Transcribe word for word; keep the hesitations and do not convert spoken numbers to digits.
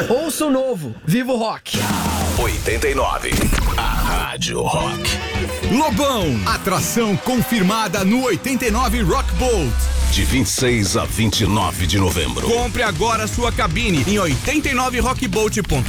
Ouça o novo, Vivo Rock. oitenta e nove, a Rádio Rock. Lobão, atração confirmada no oitenta e nove Rock Bolt. De vinte e seis a vinte e nove de novembro. Compre agora sua cabine em oitenta e nove rock bolt ponto